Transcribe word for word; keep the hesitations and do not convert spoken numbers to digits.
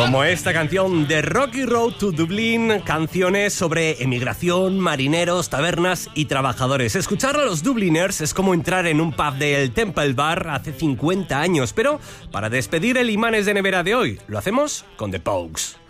Como esta canción de Rocky Road to Dublin, canciones sobre emigración, marineros, tabernas y trabajadores. Escuchar a los Dubliners es como entrar en un pub del Temple Bar hace cincuenta años, pero para despedir el Imanes de Nevera de hoy, lo hacemos con The Pogues.